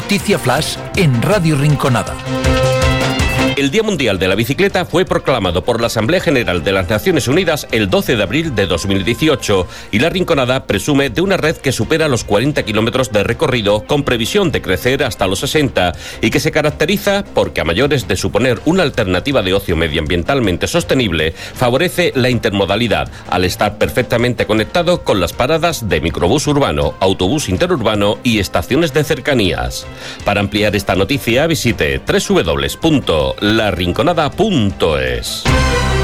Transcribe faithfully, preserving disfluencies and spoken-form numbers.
Noticia Flash en Radio Rinconada. El Día Mundial de la Bicicleta fue proclamado por la Asamblea General de las Naciones Unidas el doce de abril de dos mil dieciocho y La Rinconada presume de una red que supera los cuarenta kilómetros de recorrido con previsión de crecer hasta los sesenta y que se caracteriza porque, a mayores de suponer una alternativa de ocio medioambientalmente sostenible, favorece la intermodalidad al estar perfectamente conectado con las paradas de microbús urbano, autobús interurbano y estaciones de cercanías. Para ampliar esta noticia visite doble u doble u doble u punto la rinconada punto es.